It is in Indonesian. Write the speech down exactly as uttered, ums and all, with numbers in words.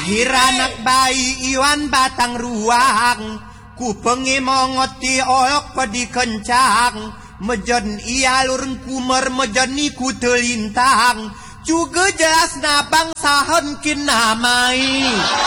lahir anak bayi Iwan batang ruang ku pengi mongoti oyok padi kencang mejon ialur kumer mejoni ku telintang juga jelas na bangsahan kin namai